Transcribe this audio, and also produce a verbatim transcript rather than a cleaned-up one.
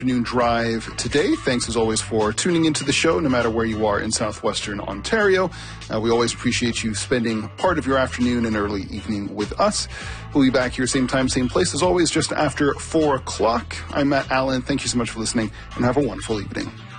afternoon drive today. Thanks as always for tuning into the show, no matter where you are in southwestern Ontario. Uh, we always appreciate you spending part of your afternoon and early evening with us. We'll be back here same time, same place as always, just after four o'clock. I'm Matt Allen. Thank you so much for listening and have a wonderful evening.